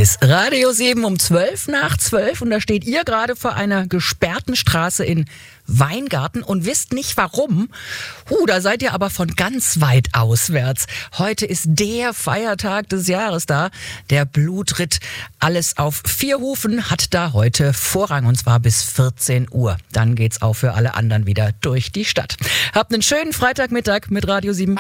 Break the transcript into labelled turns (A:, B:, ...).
A: ist Radio 7 um 12 nach 12 und da steht ihr gerade vor einer gesperrten Straße in Weingarten und wisst nicht warum. Da seid ihr aber von ganz weit auswärts. Heute ist der Feiertag des Jahres da. Der Blutritt, alles auf 4 Hufen, hat da heute Vorrang und zwar bis 14 Uhr. Dann geht's auch für alle anderen wieder durch die Stadt. Habt einen schönen Freitagmittag mit Radio 7.